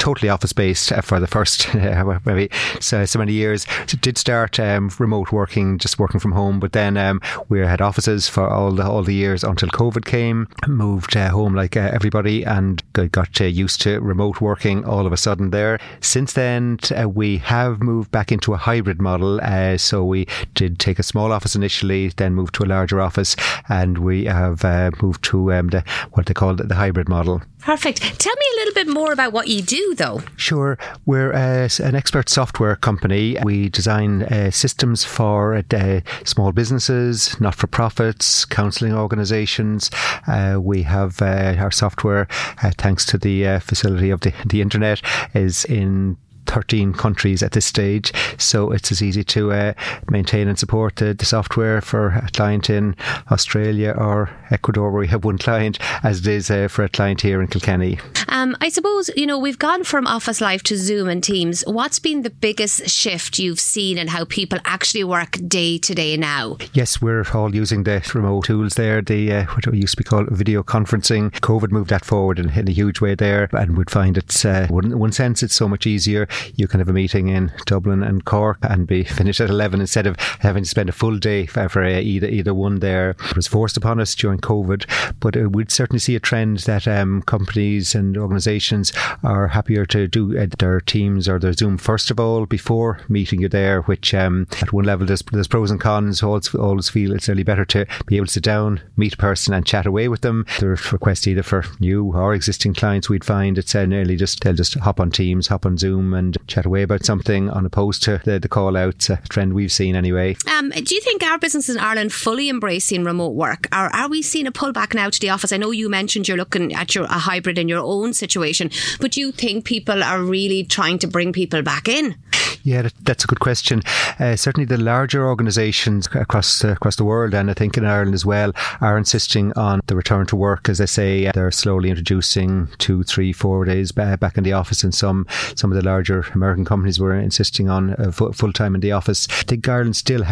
totally office-based for the first maybe so many years. So it did start remote working, just working from home, but then we had offices for all the years until COVID came, moved home like everybody, and got used to remote working all of a sudden there. Since then, we have moved back into a hybrid model. So we did take a small office initially, then moved to a larger office, and we have moved to what they call the hybrid model. Perfect. Tell me a little bit more about what you do, though. Sure. We're an expert software company. We design systems for small businesses, not-for-profits, counselling organisations. We have our software, thanks to the facility of the internet, is in 13 countries at this stage, so it's as easy to maintain and support the software for a client in Australia or Ecuador, where we have one client, as it is for a client here in Kilkenny. I suppose, we've gone from office life to Zoom and Teams. What's been the biggest shift you've seen in how people actually work day to day now? Yes, we're all using the remote tools there, the what used to be called video conferencing. COVID moved that forward in a huge way there, and we'd find it's in one sense it's so much easier. You can have a meeting in Dublin and Cork and be finished at 11 instead of having to spend a full day for either one there. It was forced upon us during COVID, but we'd certainly see a trend that companies and organisations are happier to do their Teams or their Zoom first of all before meeting you there, which at one level there's pros and cons. Always feel it's really better to be able to sit down, meet a person and chat away with them. There's requests either for new or existing clients. We'd find it's nearly they'll just hop on Teams, hop on Zoom and chat away about something, on opposed to the call out trend we've seen anyway. Do you think our businesses in Ireland fully embracing remote work, or are we seeing a pullback now to the office? I know you mentioned you're looking at a hybrid in your own situation, but do you think people are really trying to bring people back in? Yeah, that's a good question. Certainly the larger organisations across the world, and I think in Ireland as well, are insisting on the return to work. As I say, they're slowly introducing 2, 3, 4 days back in the office, and some of the larger American companies were insisting on full time in the office. I think Ireland still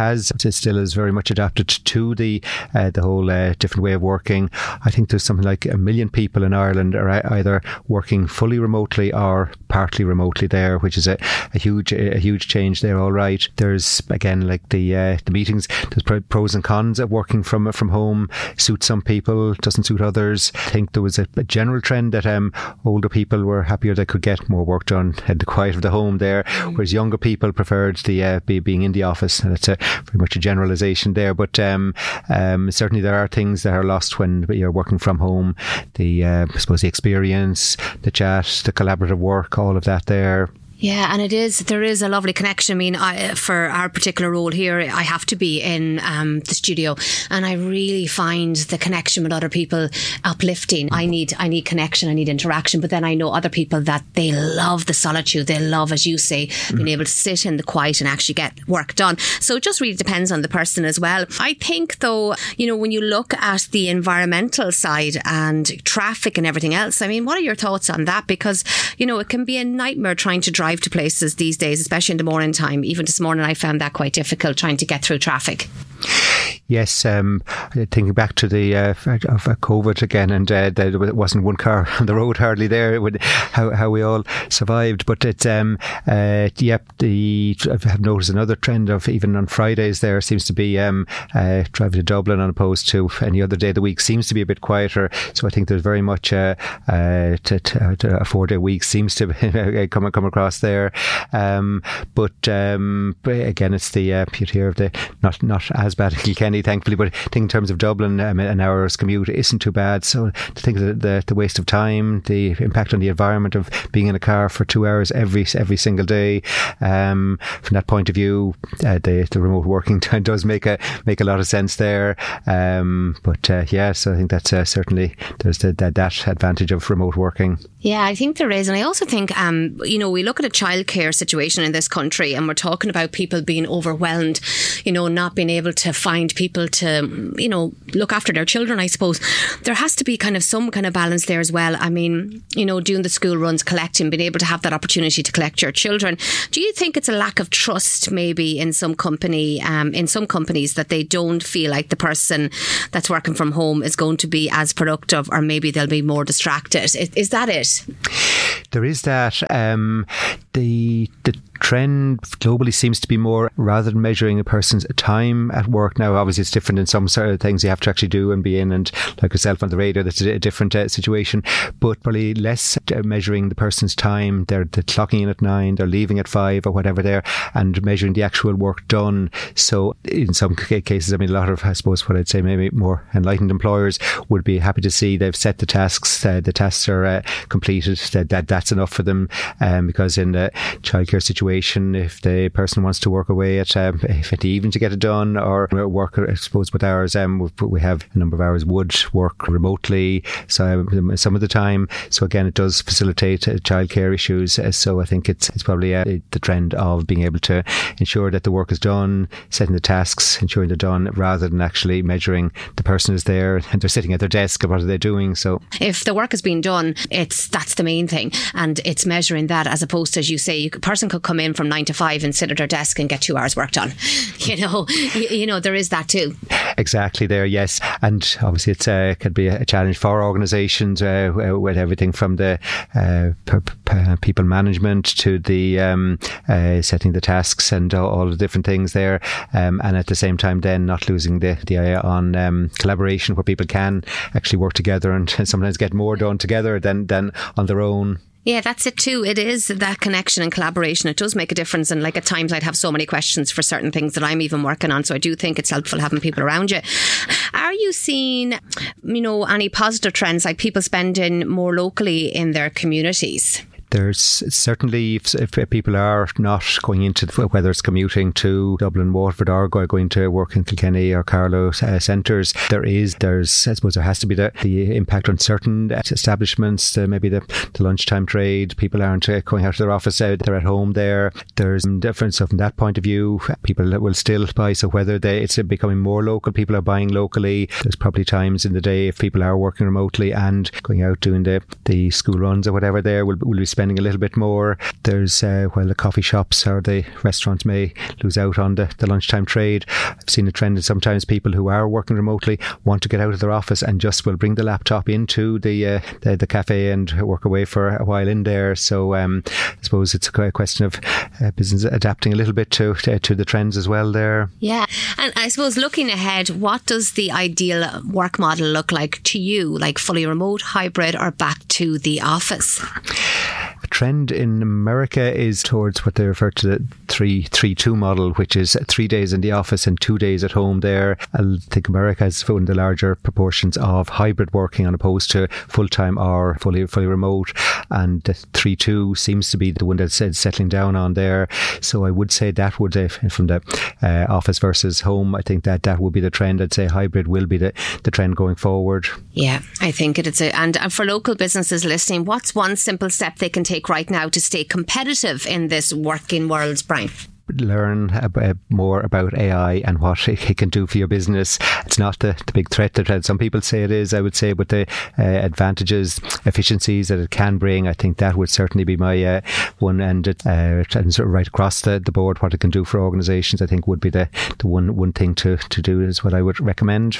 is very much adapted to the whole different way of working. I think there's something like 1 million people in Ireland are either working fully remotely or partly remotely there, which is a huge change there. All right, there's again like the meetings, there's pros and cons of working from home. Suits some people, doesn't suit others. I think there was a general trend that older people were happier they could get more work done at the quiet of the home there, whereas younger people preferred the being in the office. And it's very much a generalisation there, but certainly there are things that are lost when you're working from home. I suppose the experience, the chat, the collaborative work, all of that there. Yeah, and there is a lovely connection. I mean, for our particular role here, I have to be in the studio, and I really find the connection with other people uplifting. I need connection, I need interaction, but then I know other people that they love the solitude. They love, as you say, being able to sit in the quiet and actually get work done. So it just really depends on the person as well. I think, though, when you look at the environmental side and traffic and everything else, I mean, what are your thoughts on that? Because, it can be a nightmare trying to drive to places these days, especially in the morning time. Even this morning I found that quite difficult, trying to get through traffic. Yes, thinking back to the of COVID again, and there wasn't one car on the road hardly there. How we all survived, but it's I have noticed another trend of even on Fridays there seems to be driving to Dublin on opposed to any other day of the week seems to be a bit quieter. So I think there's very much a 4-day week seems to come across there. But again, it's the beauty of the not as bad in Kilkenny, thankfully, but I think in terms of Dublin, an hour's commute isn't too bad. So to think of the waste of time, the impact on the environment of being in a car for 2 hours every single day, from that point of view, the remote working time does make a lot of sense there. So I think that's certainly there's that advantage of remote working. Yeah, I think there is. And I also think, we look at a childcare situation in this country and we're talking about people being overwhelmed, not being able to find people people to, you know, look after their children, I suppose. There has to be kind of some kind of balance there as well. I mean, you know, doing the school runs, collecting, being able to have that opportunity to collect your children. Do you think it's a lack of trust maybe in some companies that they don't feel like the person that's working from home is going to be as productive, or maybe they'll be more distracted? Is that it? There is that. The trend globally seems to be more, rather than measuring a person's time at work. Now, obviously, it's different in some sort of things you have to actually do and be in, and like yourself on the radio, that's a different situation. But probably less measuring the person's time. They're clocking in at 9, they're leaving at 5 or whatever there, and measuring the actual work done. So in some cases, I mean, a lot of, I suppose, what I'd say maybe more enlightened employers would be happy to see they've set the tasks. The tasks are completed. That's enough for them, because in the childcare situation, if the person wants to work away at the evening to get it done, or work, I suppose, with hours, we have a number of hours would work remotely, so some of the time. So again, it does facilitate childcare issues. So I think it's probably the trend of being able to ensure that the work is done, setting the tasks, ensuring they're done, rather than actually measuring the person is there and they're sitting at their desk and what are they doing. So if the work has been done, that's the main thing, and it's measuring that, as opposed to, as you say, a person could come in from 9 to 5 and sit at their desk and get 2 hours work done. You know, there is that too. Exactly there, yes. And obviously it could be a challenge for organisations with everything from the people management to the setting the tasks and all the different things there, and at the same time then not losing the eye on collaboration, where people can actually work together and sometimes get more done together than on their own. Yeah, that's it too. It is that connection and collaboration. It does make a difference. And like at times I'd have so many questions for certain things that I'm even working on. So I do think it's helpful having people around you. Are you seeing, you know, any positive trends, like people spending more locally in their communities? There's certainly, if people are not going into, whether it's commuting to Dublin, Waterford, or going to work in Kilkenny or Carlow centres, there's I suppose there has to be the impact on certain establishments, maybe the lunchtime trade. People aren't going out to their office, they're at home there. There's some difference. So from that point of view, people will still buy. So whether it's becoming more local, people are buying locally. There's probably times in the day, if people are working remotely and going out doing the school runs or whatever, there will be spending a little bit more. There's while the coffee shops or the restaurants may lose out on the lunchtime trade, I've seen a trend in sometimes people who are working remotely want to get out of their office and just will bring the laptop into the cafe and work away for a while in there. So I suppose it's a question of business adapting a little bit to the trends as well there. Yeah. And I suppose looking ahead, what does the ideal work model look like to you? Like fully remote, hybrid, or back to the office? The trend in America is towards what they refer to the 3-2 model, which is 3 days in the office and 2 days at home there. I think America has one of the larger proportions of hybrid working, on opposed to full-time or fully remote. And the 3-2 seems to be the one that's settling down on there. So I would say that would, from the office versus home, I think that would be the trend. I'd say hybrid will be the trend going forward. Yeah, I think it is. And for local businesses listening, what's one simple step they can take right now to stay competitive in this working world, Brian? Learn more about AI and what it can do for your business. It's not the big threat that some people say it is, I would say, but the advantages, efficiencies that it can bring, I think that would certainly be my one. And sort of right across the board, what it can do for organisations, I think would be the one thing to do, is what I would recommend.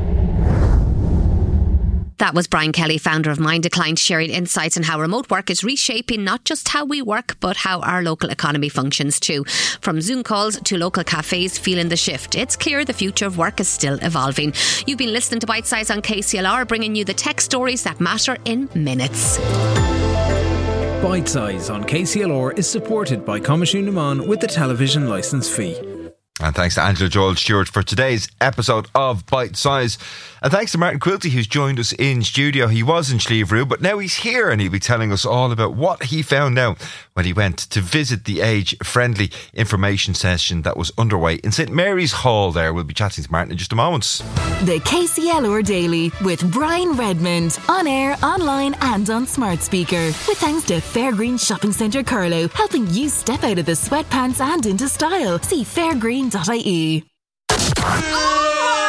That was Brian Kelly, founder of Minddecline, sharing insights on how remote work is reshaping not just how we work, but how our local economy functions too. From Zoom calls to local cafes feeling the shift, it's clear the future of work is still evolving. You've been listening to Bite Size on KCLR, bringing you the tech stories that matter in minutes. Bite Size on KCLR is supported by Coimisiún na Meán with the television licence fee. And thanks to Angela Joel Stewart for today's episode of Bite Size. And thanks to Martin Quilty, who's joined us in studio. He was in Slieve, but now he's here and he'll be telling us all about what he found out when he went to visit the age-friendly information session that was underway in St Mary's Hall there. We'll be chatting to Martin in just a moment. The KCLR Daily with Brian Redmond. On air, online and on smart speaker. With thanks to Fairgreen Shopping Centre Carlow, helping you step out of the sweatpants and into style. See fairgreen.ie.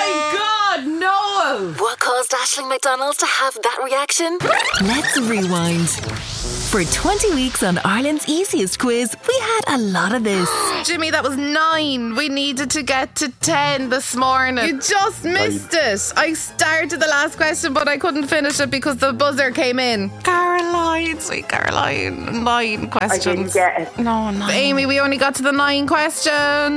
asked Aisling McDonald to have that reaction? Let's rewind. For 20 weeks on Ireland's easiest quiz, we had a lot of this. Jimmy, that was 9. We needed to get to 10 this morning. You just missed it. I started the last question, but I couldn't finish it because the buzzer came in. Caroline, sweet Caroline. 9 questions. I didn't get it. No. Amy, we only got to the 9 questions.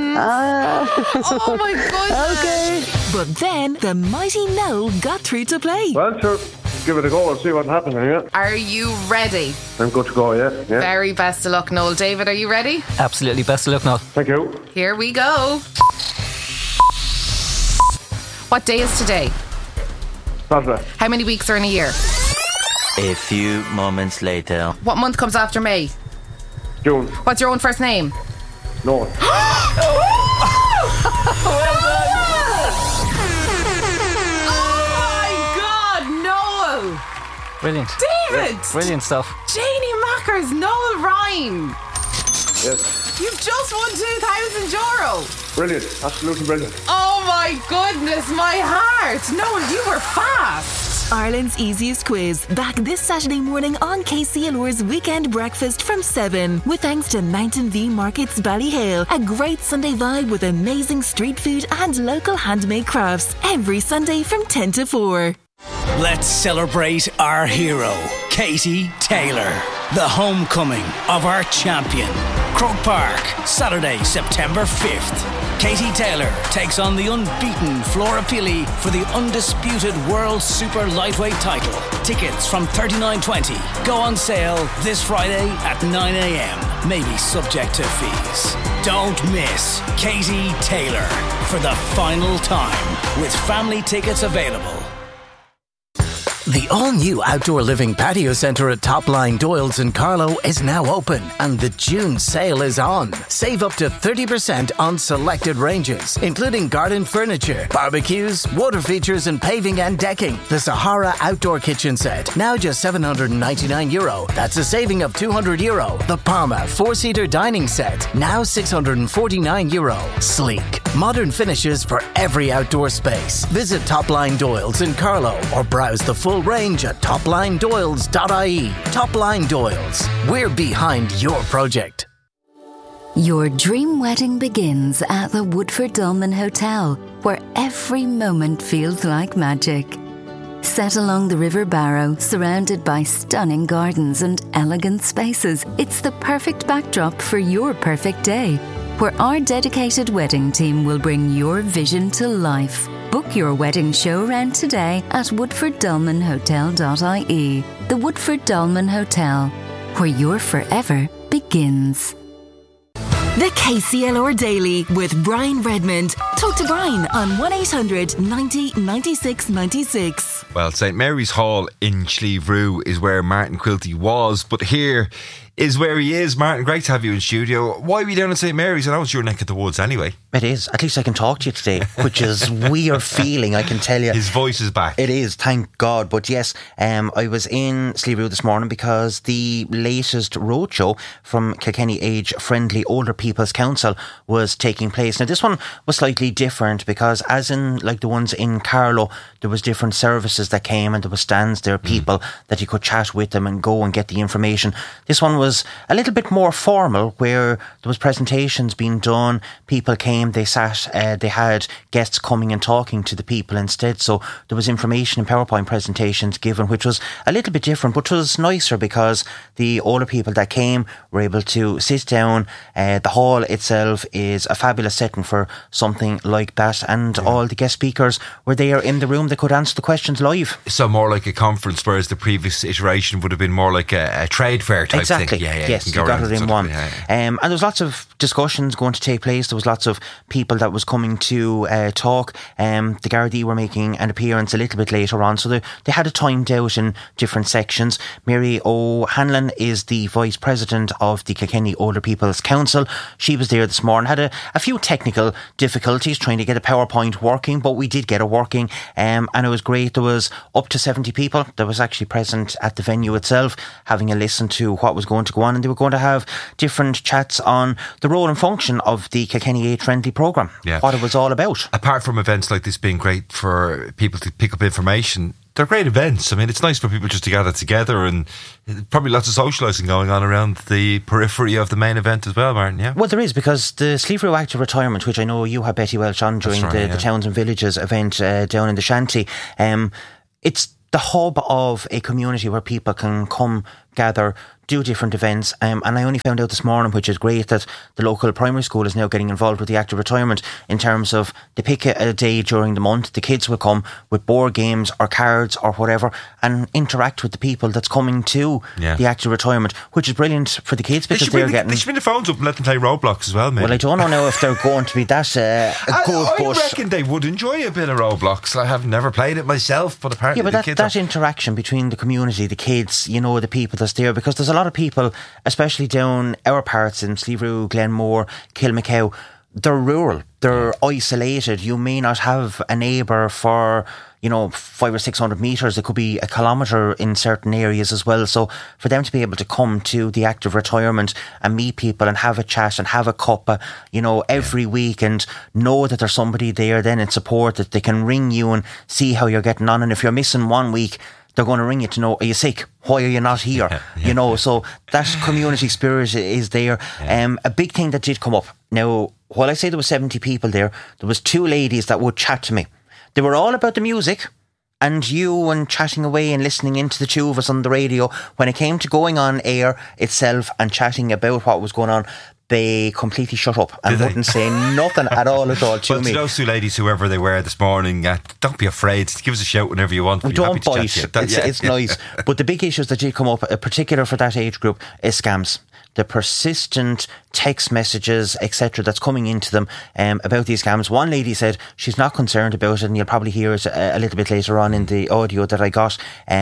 Oh my goodness. Okay. But then the mighty Noel got through to play. Well, sure. Give it a go and see what happens, yeah. Are you ready? I'm good to go, yeah. Very best of luck, Noel. David, are you ready? Absolutely, best of luck, Noel. Thank you. Here we go. What day is today? Saturday. How many weeks are in a year? A few moments later. What month comes after May? June. What's your own first name? No. Brilliant. David! Brilliant stuff. Janie Macker's Noel Ryan. Yes. You've just won €2,000. Brilliant. Absolutely brilliant. Oh my goodness, my heart. Noel, you were fast. Ireland's easiest quiz, back this Saturday morning on KCLR's Weekend Breakfast from 7. With thanks to Mountain View Markets Ballyhale. A great Sunday vibe with amazing street food and local handmade crafts. Every Sunday from 10 to 4. Let's celebrate our hero, Katie Taylor, the homecoming of our champion. Croke Park, Saturday, September 5th. Katie Taylor takes on the unbeaten Flora Pili for the undisputed World Super Lightweight title. Tickets from $39.20 go on sale this Friday at 9 a.m. Maybe subject to fees. Don't miss Katie Taylor for the final time with family tickets available. The all-new outdoor living patio centre at Topline Doyle's in Carlow is now open and the June sale is on. Save up to 30% on selected ranges, including garden furniture, barbecues, water features and paving and decking. The Sahara outdoor kitchen set, now just €799. That's a saving of €200. The Parma 4-seater dining set, now €649. Sleek, modern finishes for every outdoor space. Visit Topline Doyle's in Carlow or browse the full range at toplinedoyles.ie. Topline Doyles. We're behind your project. Your dream wedding begins at the Woodford Dolmen Hotel, where every moment feels like magic. Set along the River Barrow, surrounded by stunning gardens and elegant spaces, it's the perfect backdrop for your perfect day, where our dedicated wedding team will bring your vision to life. Book your wedding show round today at woodforddolmenhotel.ie. The Woodford Dolmen Hotel, where your forever begins. The KCLR Daily with Brian Redmond. Talk to Brian on 1-800 90 96 96. Well, St Mary's Hall in Slieve is where Martin Quilty was, but here is where he is. Martin, great to have you in studio. Why are we down at St Mary's? I know it's your neck of the woods anyway. It is. At least I can talk to you today, which is weird feeling, I can tell you. His voice is back. It is, thank God. But yes, I was in Slieve this morning because the latest roadshow from Kilkenny Age Friendly Older People's Council was taking place. Now this one was slightly different because, as in like the ones in Carlow, there was different services that came and there was stands there, people that you could chat with them and go and get the information. This one was a little bit more formal, where there was presentations being done, people came, they sat, they had guests coming and talking to the people instead, so there was information and PowerPoint presentations given, which was a little bit different, but was nicer because the older people that came were able to sit down. The hall itself is a fabulous setting for something like that, and all the guest speakers were there in the room. They could answer the questions live. So more like a conference, whereas the previous iteration would have been more like a trade fair type thing. Yes, you got it in one. And there was lots of discussions going to take place. There was lots of people that was coming to talk. The Gardaí were making an appearance a little bit later on, so they had it timed out in different sections. Mary O'Hanlon is the Vice President of the Kilkenny Older People's Council. She was there this morning, had a few technical difficulties trying to get a PowerPoint working, but we did get it working, and it was great. There was up to 70 people that was actually present at the venue itself, having a listen to what was going to go on, and they were going to have different chats on the role and function of the Kilkenny Age Friendly programme, what it was all about. Apart from events like this being great for people to pick up information, they're great events. I mean, it's nice for people just to gather together, and probably lots of socialising going on around the periphery of the main event as well, Martin, yeah? Well, there is, because the Slieve Active Retirement, which I know you had Betty Welch on during the Towns and Villages event down in the Shanty, it's the hub of a community where people can come, gather, do different events, and I only found out this morning, which is great, that the local primary school is now getting involved with the active retirement in terms of they pick a day during the month, the kids will come with board games or cards or whatever and interact with the people that's coming to the active retirement, which is brilliant for the kids, because they should bring the phones up and let them play Roblox as well, maybe. Well, I don't know now if they're going to be that good. I reckon they would enjoy a bit of Roblox. I have never played it myself, but apparently that interaction between the community, the kids, the people that's there, because there's a lot of people, especially down our parts in Slieve, Glenmore, Kilmacow, they're rural, they're isolated. You may not have a neighbour for 500 or 600 metres. It could be a kilometre in certain areas as well. So for them to be able to come to the active retirement and meet people and have a chat and have a cup every week, and know that there's somebody there then in support, that they can ring you and see how you're getting on, and if you're missing 1 week, they're going to ring you to know, are you sick? Why are you not here? So that community spirit is there. A big thing that did come up. Now, while I say there was 70 people there was 2 ladies that would chat to me. They were all about the music and you and chatting away and listening into the two of us on the radio. When it came to going on air itself and chatting about what was going on, they completely shut up and wouldn't say nothing at all to me. To those 2 ladies, whoever they were this morning, don't be afraid. Give us a shout whenever you want. We don't bite. It's nice. But the big issues that did come up, particular for that age group, is scams. The persistent text messages, etc., that's coming into them about these scams. One lady said she's not concerned about it, and you'll probably hear it a little bit later on in the audio that I got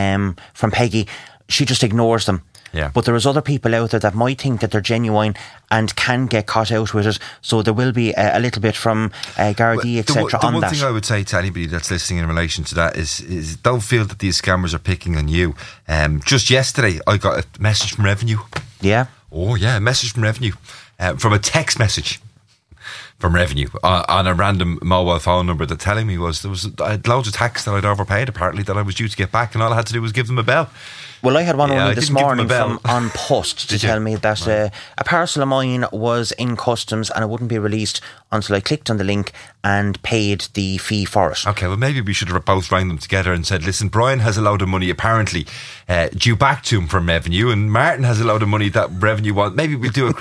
from Peggy. She just ignores them. Yeah. But there is other people out there that might think that they're genuine and can get caught out with it. So there will be a little bit from Gardaí, etc. on that. The one thing I would say to anybody that's listening in relation to that is don't feel that these scammers are picking on you. Just yesterday, I got a message from Revenue. Yeah. Oh, yeah, a message from Revenue. From a text message from Revenue on a random mobile phone number that telling me I had loads of tax that I'd overpaid, apparently, that I was due to get back, and all I had to do was give them a bell. Well, I had one only this morning from An Post to tell me that a parcel of mine was in customs and it wouldn't be released until I clicked on the link and paid the fee for it. Okay, well, maybe we should have both rang them together and said, listen, Brian has a load of money apparently due back to him from Revenue, and Martin has a load of money that Revenue wants. Maybe we'll do a...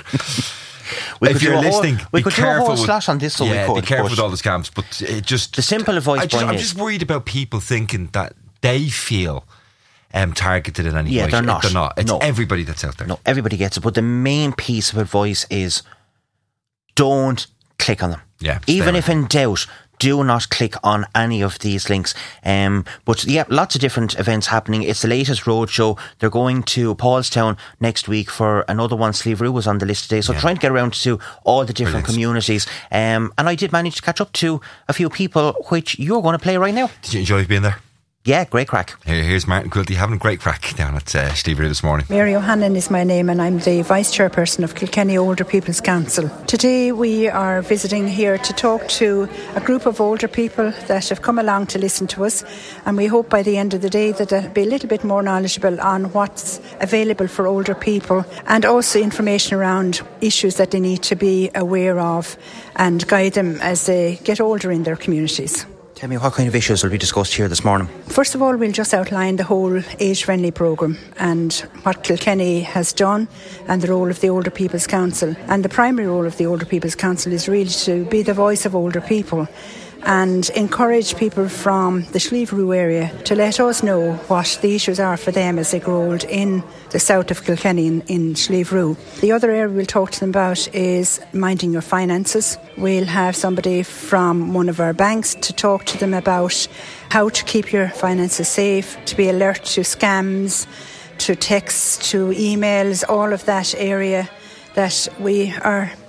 If you're listening, we could do a whole slash on this, so we could. Be careful with all the scams, but the simple advice. I'm just worried about people thinking that they feel targeted in any way. They're not. It's everybody that's out there. No, everybody gets it. But the main piece of advice is don't click on them. Yeah, even if in doubt, do not click on any of these links. But lots of different events happening. It's the latest roadshow. They're going to Paulstown next week for another one. Slieve was on the list today. So trying to get around to all the different communities. And I did manage to catch up to a few people, which you're going to play right now. Did you enjoy being there? Yeah, great crack. Here's Martin Quilty having a great crack down at Slieve this morning. Mary O'Hanlon is my name, and I'm the Vice Chairperson of Kilkenny Older People's Council. Today we are visiting here to talk to a group of older people that have come along to listen to us, and we hope by the end of the day that they'll be a little bit more knowledgeable on what's available for older people, and also information around issues that they need to be aware of and guide them as they get older in their communities. Tell me, what kind of issues will be discussed here this morning? First of all, we'll just outline the whole age-friendly programme and what Kilkenny has done and the role of the Older People's Council. And the primary role of the Older People's Council is really to be the voice of older people and encourage people from the Slieve area to let us know what the issues are for them as they grow old in the south of Kilkenny in Slieve. The other area we'll talk to them about is minding your finances. We'll have somebody from one of our banks to talk to them about how to keep your finances safe, to be alert to scams, to texts, to emails, all of that area that we are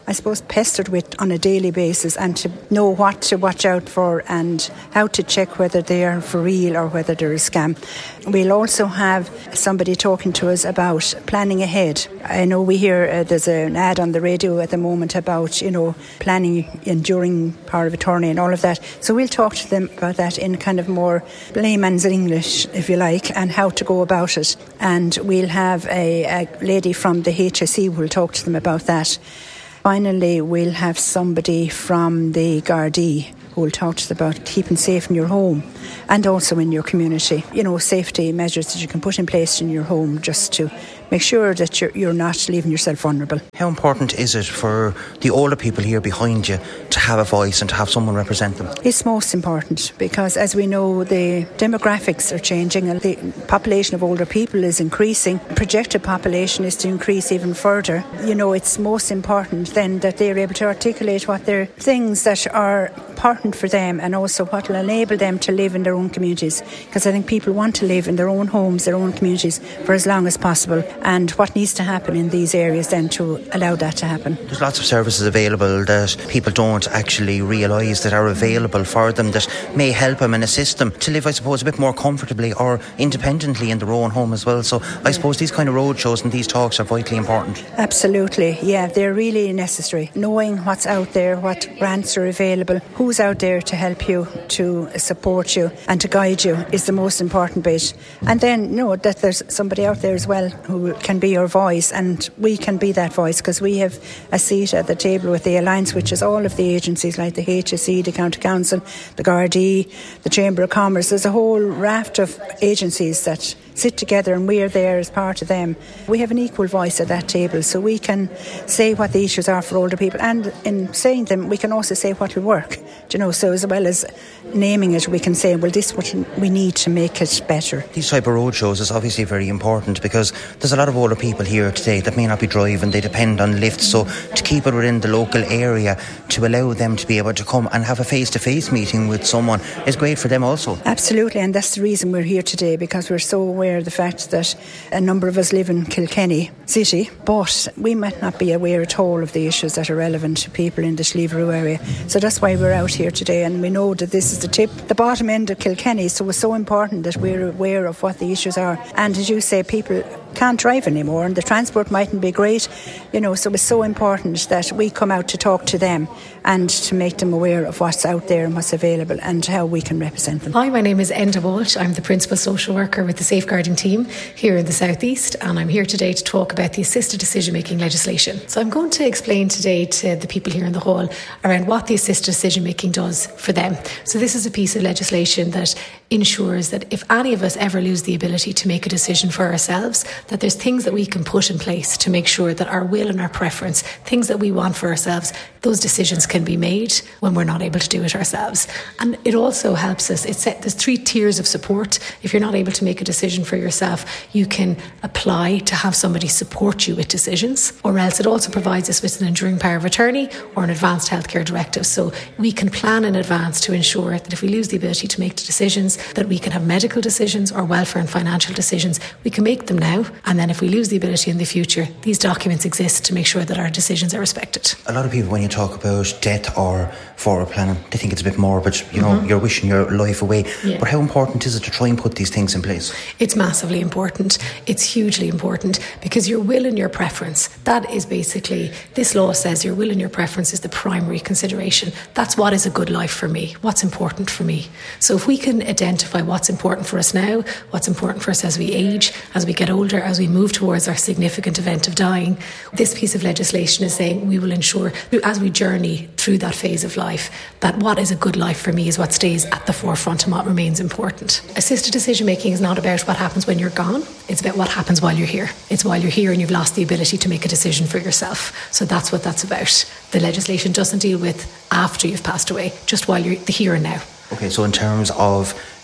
I suppose, pestered with on a daily basis, and to know what to watch out for and how to check whether they are for real or whether they're a scam. We'll also have somebody talking to us about planning ahead. I know we hear there's an ad on the radio at the moment about, planning and during power of attorney and all of that. So we'll talk to them about that in kind of more layman's English, if you like, and how to go about it. And we'll have a lady from the HSE who will talk to them about that. Finally, we'll have somebody from the Gardaí who will talk to them about keeping safe in your home and also in your community. Safety measures that you can put in place in your home just to make sure that you're not leaving yourself vulnerable. How important is it for the older people here behind you to have a voice and to have someone represent them? It's most important because, as we know, the demographics are changing and the population of older people is increasing. Projected population is to increase even further. It's most important then that they're able to articulate what they're things that are important for them and also what will enable them to live in their own communities, because I think people want to live in their own homes, their own communities for as long as possible, and what needs to happen in these areas then to allow that to happen. There's lots of services available that people don't actually realise that are available for them, that may help them and assist them to live, I suppose, a bit more comfortably or independently in their own home as well. So I suppose these kind of roadshows and these talks are vitally important. Absolutely, yeah, they're really necessary. Knowing what's out there, what grants are available, who's out there to help you, to support you and to guide you is the most important bit. And then know that there's somebody out there as well who can be your voice, and we can be that voice because we have a seat at the table with the Alliance, which is all of the agencies like the HSE, the County Council, the Gardaí, the Chamber of Commerce. There's a whole raft of agencies that sit together and we're there as part of them. We have an equal voice at that table, so we can say what the issues are for older people, and in saying them we can also say what will work, so as well as naming it we can say, well, this is what we need to make it better. These type of roadshows is obviously very important because there's a lot of older people here today that may not be driving, they depend on lifts, so to keep it within the local area, to allow them to be able to come and have a face-to-face meeting with someone is great for them also. Absolutely, and that's the reason we're here today, because we're so aware of the fact that a number of us live in Kilkenny city, but we might not be aware at all of the issues that are relevant to people in the Slieve area. So that's why we're out here today, and we know that this is the bottom end of Kilkenny, so it's so important that we're aware of what the issues are. And as you say, people can't drive anymore and the transport mightn't be great, so it's so important that we come out to talk to them and to make them aware of what's out there and what's available and how we can represent them. Hi, my name is Enda Walsh. I'm the Principal Social Worker with the Safeguarding Team here in the South East, and I'm here today to talk about the assisted decision-making legislation. So I'm going to explain today to the people here in the hall around what the assisted decision-making does for them. So this is a piece of legislation that ensures that if any of us ever lose the ability to make a decision for ourselves, that there's things that we can put in place to make sure that our will and our preference, things that we want for ourselves, those decisions can be made when we're not able to do it ourselves. And it also helps us, there's 3 tiers of support. If you're not able to make a decision for yourself, you can apply to have somebody support you with decisions, or else it also provides us with an enduring power of attorney or an advanced healthcare directive. So we can plan in advance to ensure that if we lose the ability to make the decisions, that we can have medical decisions or welfare and financial decisions. We can make them now, and then if we lose the ability in the future, these documents exist to make sure that our decisions are respected. A lot of people, when you talk about death or forward planning, they think it's a bit morbid, you're wishing your life away. Yeah. But how important is it to try and put these things in place? It's massively important. It's hugely important, because your will and your preference, that is basically, this law says your will and your preference is the primary consideration. That's what is a good life for me, what's important for me. So if we can identify what's important for us now, what's important for us as we age, as we get older, as we move towards our significant event of dying, this piece of legislation is saying we will ensure, as we journey through that phase of life, that what is a good life for me is what stays at the forefront and what remains important. Assisted decision making is not about what happens when you're gone, it's about what happens while you're here. It's while you're here and you've lost the ability to make a decision for yourself. So that's what that's about. The legislation doesn't deal with after you've passed away, just while you're the here and now. Okay, so in terms of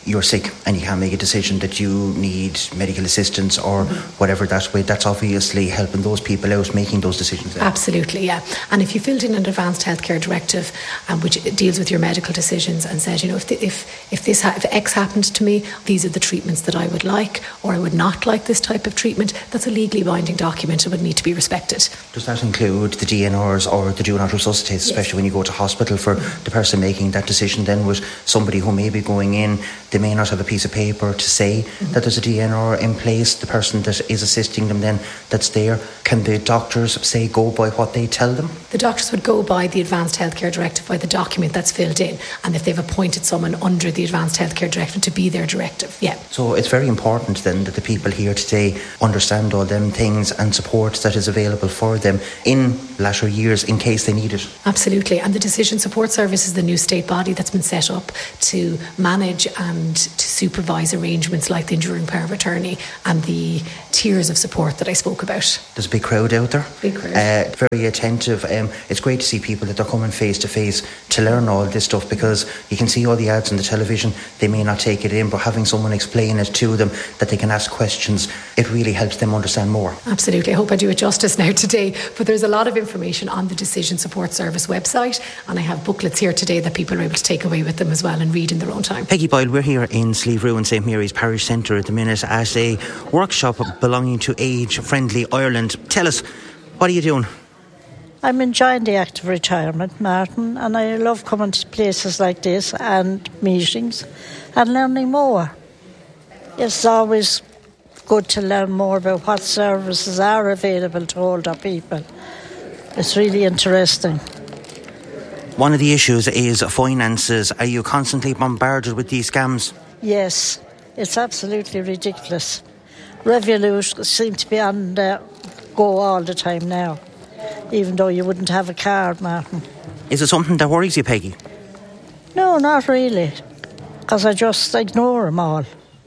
you're sick and you can't make a decision that you need medical assistance or whatever that way, that's obviously helping those people out making those decisions. Absolutely, yeah. And if you filled in an advanced healthcare directive which deals with your medical decisions and says, if X happened to me, these are the treatments that I would like, or I would not like this type of treatment, that's a legally binding document and would need to be respected. Does that include the DNRs or the do not resuscitate, especially when you go to hospital, for the person making that decision then with somebody who may be going in, they may not have a piece of paper to say that there's a DNR in place, the person that is assisting them then that's there, can the doctors say go by what they tell them? The doctors would go by the Advanced Healthcare Directive, by the document that's filled in, and if they've appointed someone under the Advanced Healthcare Directive to be their directive, yeah. So it's very important then that the people here today understand all them things and support that is available for them in latter years in case they need it. Absolutely, and the Decision Support Service is the new state body that's been set up to manage and to supervise arrangements like the enduring power of attorney and the tiers of support that I spoke about. There's a big crowd out there. Big crowd. Very attentive. It's great to see people that they're coming face to face to learn all this stuff, because you can see all the ads on the television, they may not take it in, but having someone explain it to them, that they can ask questions, it really helps them understand more. Absolutely. I hope I do it justice now today, but there's a lot of information on the Decision Support Service website, and I have booklets here today that people are able to take away with them as well and read in their own time. Peggy Boyle, we're here in Slieve Rue in St Mary's Parish Centre at the minute at a workshop belonging to Age Friendly Ireland. Tell us, what are you doing? I'm enjoying the active retirement, Martin, and I love coming to places like this and meetings and learning more. It's always good to learn more about what services are available to older people. It's really interesting. One of the issues is finances. Are you constantly bombarded with these scams? Yes, it's absolutely ridiculous. Revolut seem to be on the go all the time now, even though you wouldn't have a card, Martin. Is it something that worries you, Peggy? No, not really, because I just ignore them all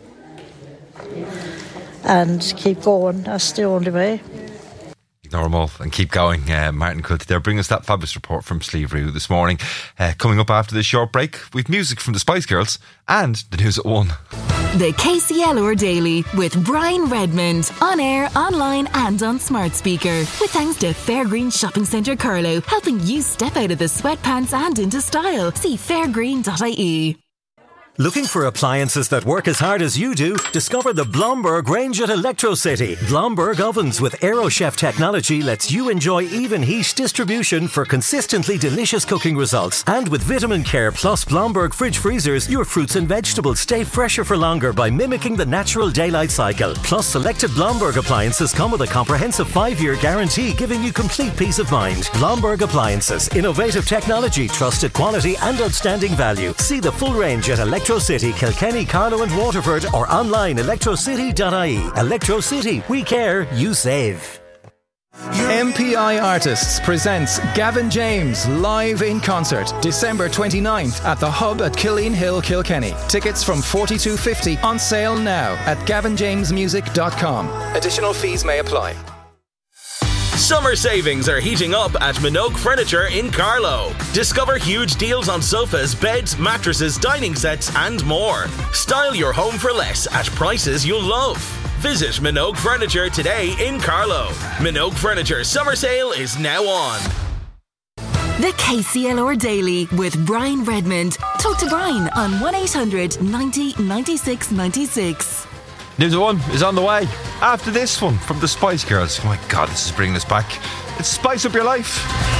and keep going. That's the only way. Ignore them all and keep going. Martin Quilty there bring us that fabulous report from Slieve Rue this morning. Coming up after this short break, we've music from the Spice Girls and the news at 1. The KCLR Daily with Brian Redmond. On air, online and on smart speaker. With thanks to Fairgreen Shopping Centre Carlow, helping you step out of the sweatpants and into style. See fairgreen.ie. Looking for appliances that work as hard as you do? Discover the Blomberg range at ElectroCity. Blomberg ovens with AeroChef technology lets you enjoy even heat distribution for consistently delicious cooking results. And with Vitamin Care plus Blomberg fridge freezers, your fruits and vegetables stay fresher for longer by mimicking the natural daylight cycle. Plus, selected Blomberg appliances come with a comprehensive 5-year guarantee, giving you complete peace of mind. Blomberg Appliances. Innovative technology, trusted quality and outstanding value. See the full range at ElectroCity, Kilkenny, Carlow and Waterford, or online electrocity.ie. ElectroCity. We care, you save. MPI Artists presents Gavin James live in concert December 29th at the Hub at Killeen Hill, Kilkenny. Tickets from $42.50 on sale now at gavinjamesmusic.com. Additional fees may apply. Summer savings are heating up at Minogue Furniture in Carlow. Discover huge deals on sofas, beds, mattresses, dining sets and more. Style your home for less at prices you'll love. Visit Minogue Furniture today in Carlow. Minogue Furniture summer sale is now on. The KCLR Daily with Brian Redmond. Talk to Brian on 1800 90 96 96. News at 1 is on the way after this one from the Spice Girls. Oh my God, this is bringing us back. It's Spice Up Your Life.